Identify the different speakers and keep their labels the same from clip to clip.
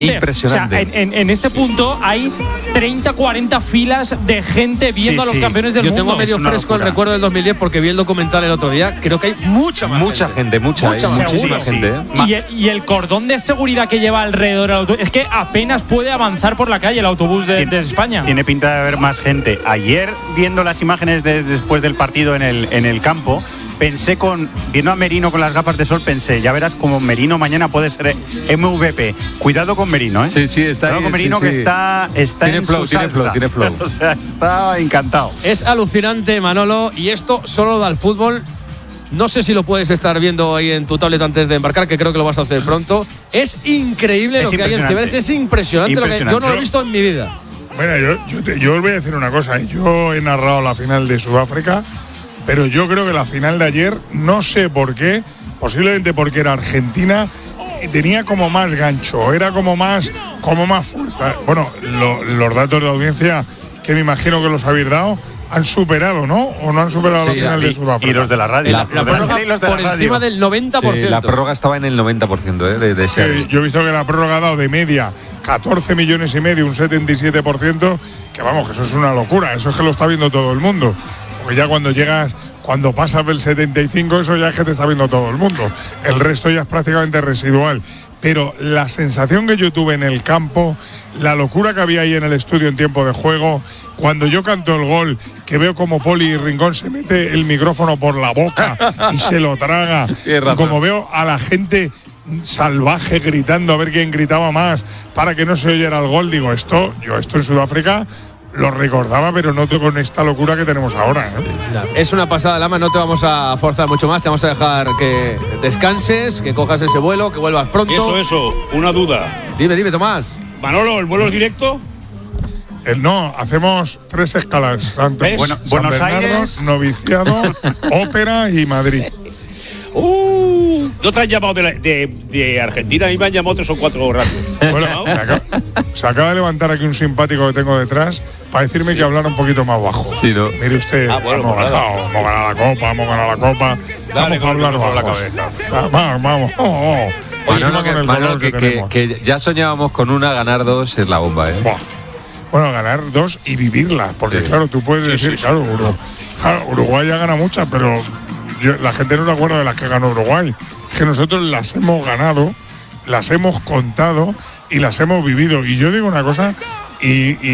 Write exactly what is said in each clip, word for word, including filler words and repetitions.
Speaker 1: Impresionante.
Speaker 2: O sea, en, en, en este punto hay treinta, cuarenta filas de gente viendo sí, a los sí. campeones del
Speaker 3: Yo
Speaker 2: mundo.
Speaker 3: Yo tengo medio fresco locura. el recuerdo del dos mil diez porque vi el documental el otro día. Creo que hay mucha más
Speaker 1: Mucha gente, gente mucha, mucha
Speaker 2: eh,
Speaker 1: muchísima
Speaker 2: sí.
Speaker 1: gente. ¿eh?
Speaker 2: Y el, y el cordón de seguridad que lleva alrededor del autobús, es que apenas puede avanzar por la calle el autobús de, de España.
Speaker 4: Tiene pinta de haber más gente. Ayer, viendo las imágenes de, después del partido en el, en el campo, pensé con, viendo a Merino con las gafas de sol, pensé, ya verás como Merino mañana puede ser M V P. Cuidado con Merino, ¿eh?
Speaker 1: Sí, sí, está
Speaker 4: Cuidado
Speaker 1: ahí,
Speaker 4: con Merino
Speaker 1: sí,
Speaker 4: que
Speaker 1: sí.
Speaker 4: está, está
Speaker 1: tiene
Speaker 4: en
Speaker 1: flow,
Speaker 4: su
Speaker 1: tiene
Speaker 4: salsa.
Speaker 1: flow, tiene flow.
Speaker 4: O sea, está encantado.
Speaker 3: Es alucinante, Manolo, y esto solo da al fútbol. No sé si lo puedes estar viendo ahí en tu tablet antes de embarcar, que creo que lo vas a hacer pronto. Es increíble es lo que hay en Cibeles, es impresionante, impresionante. Lo que yo no lo he visto en mi vida.
Speaker 5: Bueno, yo, yo, te, yo os voy a decir una cosa. Yo he narrado la final de Sudáfrica, pero yo creo que la final de ayer, no sé por qué, posiblemente porque era Argentina, tenía como más gancho, era como más, como más fuerza. Bueno, lo, los datos de audiencia, que me imagino que los habéis dado, han superado, ¿no? ¿O no han superado sí, la final
Speaker 4: y,
Speaker 5: de Sudáfrica?
Speaker 4: Y los de la radio.
Speaker 3: La, la, la prórroga
Speaker 4: y los de
Speaker 3: por
Speaker 4: la
Speaker 3: encima
Speaker 4: radio.
Speaker 3: del noventa por ciento.
Speaker 1: Sí, la prórroga estaba en el noventa por ciento ¿eh? de, de ese
Speaker 5: eh, Yo he visto que la prórroga ha dado de media catorce millones y medio, un setenta y siete por ciento, que vamos, que eso es una locura, eso es que lo está viendo todo el mundo. Porque ya cuando llegas, cuando pasas del setenta y cinco, eso ya es que te está viendo todo el mundo. El resto ya es prácticamente residual. Pero la sensación que yo tuve en el campo, la locura que había ahí en el estudio en tiempo de juego, cuando yo canto el gol, que veo como Poli Rincón se mete el micrófono por la boca y se lo traga, y como veo a la gente salvaje gritando a ver quién gritaba más para que no se oyera el gol, digo, esto, yo esto en Sudáfrica lo recordaba, pero no con esta locura que tenemos ahora, ¿eh?
Speaker 3: Es una pasada, Lama, no te vamos a forzar mucho más, te vamos a dejar que descanses, que cojas ese vuelo, que vuelvas pronto.
Speaker 6: Eso, eso, una duda.
Speaker 3: Dime, dime, Tomás.
Speaker 6: Manolo, ¿el vuelo es directo?
Speaker 5: Eh, no, hacemos tres escalas. Antes,
Speaker 4: bueno,
Speaker 5: San
Speaker 4: Buenos
Speaker 5: Bernardo,
Speaker 4: Aires,
Speaker 5: Noviciado, Ópera y Madrid.
Speaker 6: Uh, ¿No te han llamado de, la, de, de Argentina? A mí me han llamado tres o cuatro ratos.
Speaker 5: Bueno, se acaba, se acaba de levantar aquí un simpático que tengo detrás para decirme sí. que hablara un poquito más bajo.
Speaker 1: Sí, ¿no?
Speaker 5: Mire usted,
Speaker 6: ah, bueno,
Speaker 5: hemos,
Speaker 6: pues
Speaker 5: ganado, hemos ganado la copa, hemos ganado la copa.
Speaker 6: Dale,
Speaker 5: vamos a hablar bajo la cabeza. Vamos, vamos. Oh, oh.
Speaker 1: Manolo, que, Manolo que, que, que ya soñábamos con una, ganar dos es la bomba, ¿eh?
Speaker 5: Buah. Bueno, ganar dos y vivirla, porque sí. claro, tú puedes sí, decir, sí, claro, Uruguay, claro, Uruguay ya gana muchas, pero yo, la gente no se acuerda de las que ganó Uruguay. Es que nosotros las hemos ganado, las hemos contado y las hemos vivido. Y yo digo una cosa y,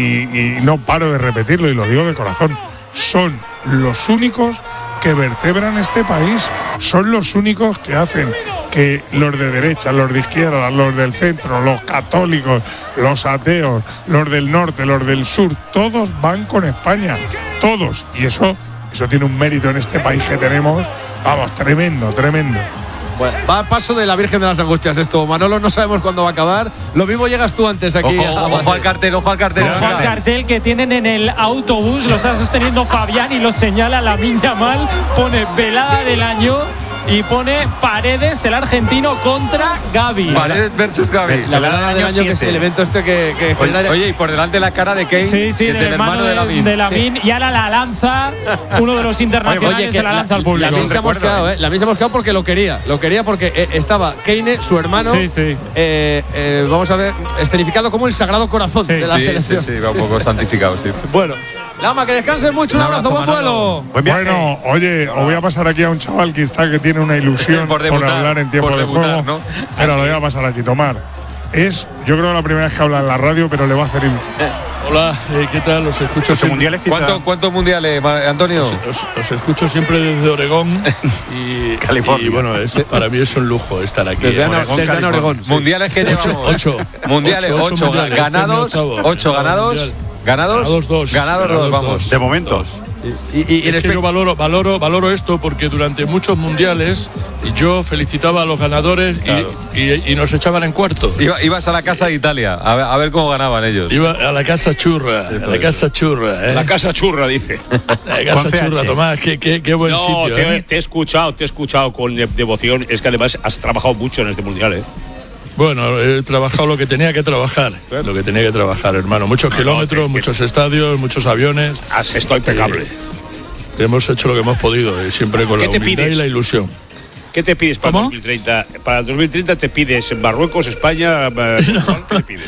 Speaker 5: y, y no paro de repetirlo y lo digo de corazón. Son los únicos que vertebran este país. Son los únicos que hacen que los de derecha, los de izquierda, los del centro, los católicos, los ateos, los del norte, los del sur, todos van con España. Todos. Y eso, eso tiene un mérito en este país que tenemos. Vamos, tremendo, tremendo.
Speaker 3: Bueno, va a paso de la Virgen de las Angustias esto, Manolo, no sabemos cuándo va a acabar. Lo mismo llegas tú antes aquí.
Speaker 1: Ojo, ojo, ojo al cartel, ojo al cartel.
Speaker 2: Ojo al cartel que tienen en el autobús, lo está sosteniendo Fabián y lo señala Lamine Yamal, pone velada del año y pone Paredes, el argentino, contra Gavi.
Speaker 1: Paredes versus Gavi.
Speaker 3: La velada del año, que es el evento este que, que
Speaker 1: oye, oye, y por delante la cara de Kane,
Speaker 2: sí, sí,
Speaker 1: que
Speaker 2: del,
Speaker 1: del
Speaker 2: hermano de Lamine. De Lamine sí. Y ahora la lanza, uno de los internacionales oye, se la lanza al público.
Speaker 3: La misma hemos quedado, ¿eh? La misma hemos quedado porque lo quería. Lo quería porque eh, estaba Kane, su hermano,
Speaker 2: sí, sí.
Speaker 3: Eh, eh, vamos a ver, escenificado como el Sagrado Corazón
Speaker 1: sí,
Speaker 3: de la
Speaker 1: sí,
Speaker 3: selección.
Speaker 1: Sí, sí, va un poco santificado, sí.
Speaker 3: Bueno. Lama, que descanses mucho, un, un abrazo, buen vuelo.
Speaker 5: Bueno, oye, os voy a pasar aquí a un chaval que está que tiene una ilusión por, debutar, por hablar en tiempo de debutar, juego. ¿No? Pero lo voy a pasar aquí, Tomar. Es, yo creo, la primera vez que habla en la radio, pero le va a hacer ilusión.
Speaker 7: Eh, hola, eh, ¿qué tal? Los escucho
Speaker 4: siempre. Mundiales,
Speaker 1: ¿Cuántos ¿Cuánto mundiales, Antonio?
Speaker 7: Los, los, los escucho siempre desde Oregón y,
Speaker 4: California.
Speaker 7: Y bueno, es, para mí es un lujo estar aquí.
Speaker 3: Desde,
Speaker 7: en
Speaker 3: Oregón, desde Oregón. Oregón sí.
Speaker 1: Mundiales que llevamos.
Speaker 7: Ocho.
Speaker 1: Mundiales, ocho, ocho, ocho ganados, ocho ganados. ¿Ganados?
Speaker 7: Ganados dos.
Speaker 1: Ganados,
Speaker 7: ganados
Speaker 1: dos, vamos.
Speaker 7: Dos.
Speaker 4: De momento.
Speaker 7: Dos. Y, y, y es que yo valoro, valoro, valoro esto porque durante muchos mundiales yo felicitaba a los ganadores claro. y, y, y nos echaban en cuartos.
Speaker 1: Iba, ibas a la casa de Italia a ver, a ver cómo ganaban ellos.
Speaker 7: Iba a la casa churra, a la casa churra. ¿eh?
Speaker 6: La casa churra, dice.
Speaker 7: La casa churra, Tomás, qué, qué, qué buen
Speaker 6: no,
Speaker 7: sitio.
Speaker 6: Te,
Speaker 7: ¿eh?
Speaker 6: te he escuchado, te he escuchado con devoción. Es que además has trabajado mucho en este mundial, ¿eh?
Speaker 7: Bueno, he trabajado lo que tenía que trabajar, ¿eh? lo que tenía que trabajar, hermano. Muchos no, kilómetros, no, te, muchos te, estadios, muchos aviones.
Speaker 6: Has estado impecable.
Speaker 7: Eh, hemos hecho lo que hemos podido, eh, siempre con la humildad y la ilusión.
Speaker 6: ¿Qué te pides para el dos mil treinta? Para el dos mil treinta te pides Marruecos, España, eh,
Speaker 8: no.
Speaker 6: ¿qué te pides?